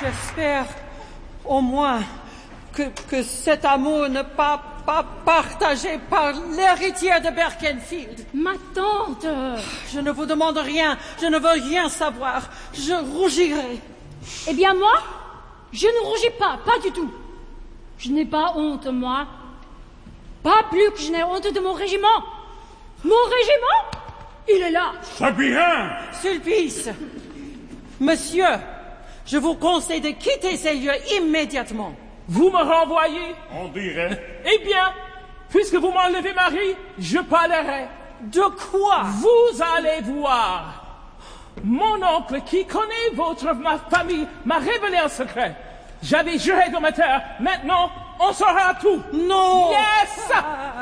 J'espère au moins que cet amour n'est pas partagé par l'héritière de Berkenfield. Ma tante! Je ne vous demande rien, je ne veux rien savoir. Je rougirai. Eh bien moi, je ne rougis pas du tout. Je n'ai pas honte, moi. Pas plus que je n'ai honte de mon régiment. Mon régiment, il est là. C'est bien. Sulpice, monsieur, je vous conseille de quitter ces lieux immédiatement. Vous me renvoyez? On dirait. Eh bien, puisque vous m'enlevez Marie, je parlerai. De quoi? Vous allez voir. Mon oncle, qui connaît ma famille, m'a révélé un secret. J'avais juré de me taire. Maintenant, on saura tout. Non! Yes!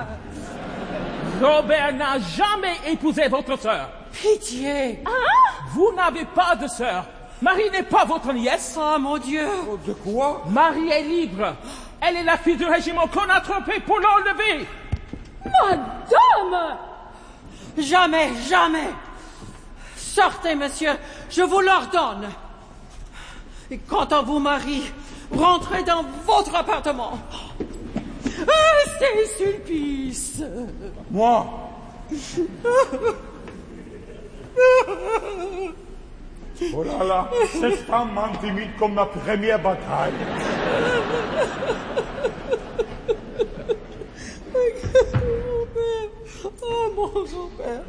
Robert n'a jamais épousé votre sœur. Pitié! Vous n'avez pas de sœur. Marie n'est pas votre nièce. Oh, mon Dieu! De quoi? Marie est libre. Elle est la fille du régiment qu'on a trompé pour l'enlever. Madame! Jamais, jamais! Sortez, monsieur, je vous l'ordonne. Et quant à vous, Marie, rentrez dans votre appartement. C'est Sulpice. Moi? Oh là là, cette femme m'intimide comme ma première bataille. Oh, mon Robert.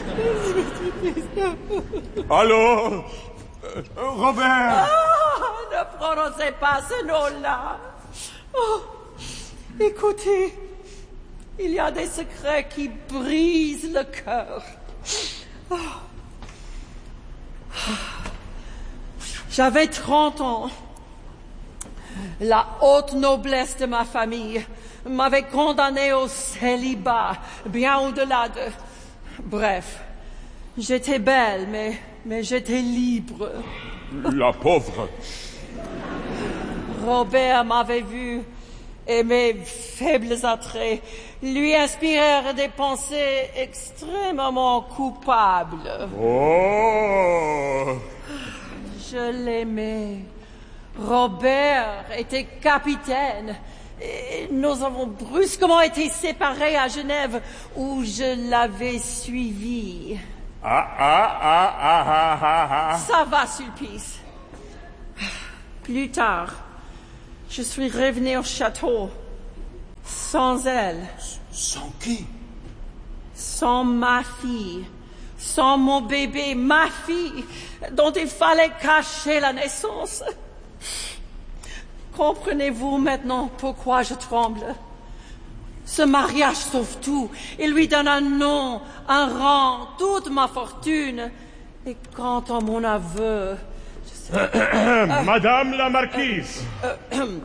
Allô? Robert? Ne prononcez pas ce nom-là. Oh, écoutez, il y a des secrets qui brisent le cœur. Oh. J'avais 30 ans. La haute noblesse de ma famille m'avait condamné au célibat, bien au-delà de... Bref, j'étais belle, mais j'étais libre. La pauvre. Robert m'avait vu et mes faibles attraits lui inspirèrent des pensées extrêmement coupables. Oh! Je l'aimais. Robert était capitaine. Et nous avons brusquement été séparés à Genève, où je l'avais suivi. Ça va, Sulpice. Plus tard, je suis revenu au château, sans elle. Sans qui? Sans ma fille, sans mon bébé, ma fille, dont il fallait cacher la naissance. Comprenez-vous maintenant pourquoi je tremble? Ce mariage sauve tout. Il lui donne un nom, un rang, toute ma fortune. Et quant à mon aveu, Madame la marquise.